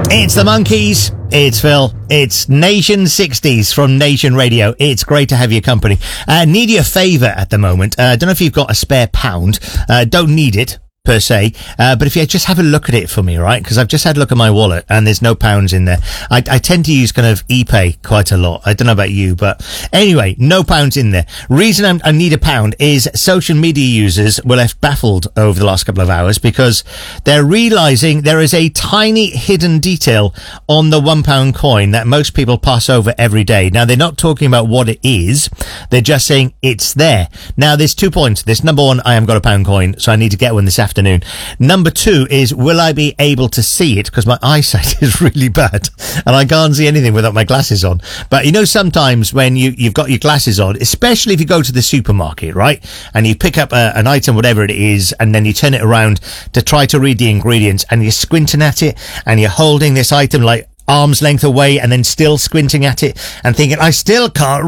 It's the Monkeys. It's Phil. It's Nation 60s from Nation Radio. It's great to have your company. Need your favour at the moment. Don't know if you've got a spare pound. Don't need it per se, but if you just have a look at it for me, right? Because I've just had a look at my wallet and there's no pounds in there. I tend to use kind of ePay quite a lot. I don't know about you, but anyway, no pounds in there. Reason I need a pound is social media users were left baffled over the last couple of hours because they're realising there is a tiny hidden detail on the £1 coin that most people pass over every day. Now, they're not talking about what it is. They're just saying it's there. Now, there's 2 points. There's number one, I haven't got a pound coin, so I need to get one this afternoon. Number two is, will I be able to see it? Because my eyesight is really bad and I can't see anything without my glasses on. But you know, sometimes when you've got your glasses on, especially if you go to the supermarket, right? And you pick up an item, whatever it is, and then you turn it around to try to read the ingredients and you're squinting at it and you're holding this item like arm's length away and then still squinting at it and thinking, I still can't